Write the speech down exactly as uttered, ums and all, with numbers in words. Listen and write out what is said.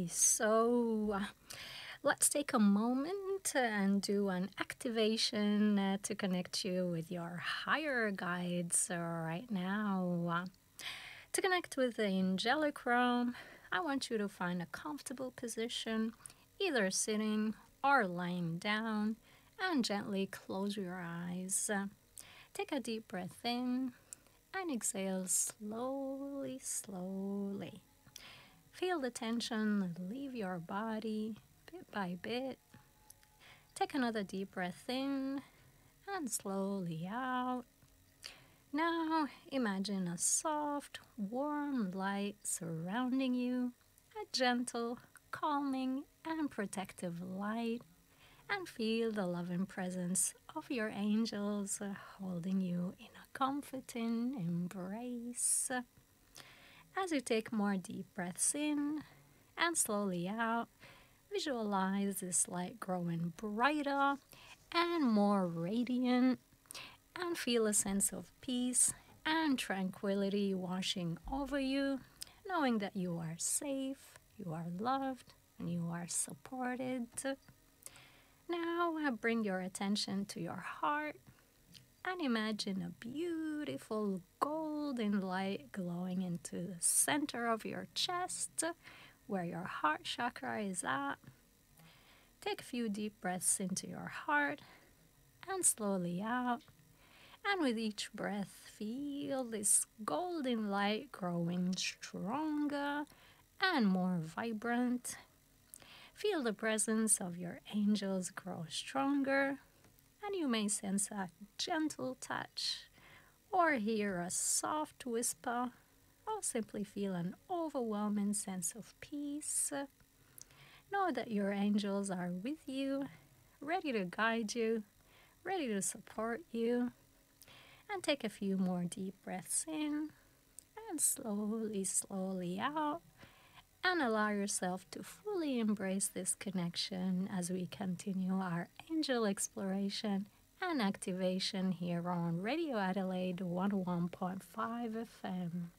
so uh, let's take a moment and do an activation uh, to connect you with your higher guides uh, right now. Uh, to connect with the angelic realm, I want you to find a comfortable position, either sitting or lying down, and gently close your eyes. Uh, take a deep breath in and exhale slowly, slowly. Feel the tension leave your body bit by bit. Take another deep breath in and slowly out. Now imagine a soft, warm light surrounding you, a gentle, calming, and protective light, and feel the loving presence of your angels uh, holding you in a comforting embrace. As you take more deep breaths in and slowly out, visualize this light growing brighter and more radiant, and feel a sense of peace and tranquility washing over you, knowing that you are safe, you are loved, and you are supported. Now uh, bring your attention to your heart and imagine a beautiful golden light glowing into the center of your chest where your heart chakra is at. Take a few deep breaths into your heart and slowly out. And with each breath, feel this golden light growing stronger and more vibrant. Feel the presence of your angels grow stronger, and you may sense a gentle touch, or hear a soft whisper, or simply feel an overwhelming sense of peace. Know that your angels are with you, ready to guide you, ready to support you. And take a few more deep breaths in and slowly, slowly out. And allow yourself to fully embrace this connection as we continue our angel exploration and activation here on Radio Adelaide one oh one point five F M.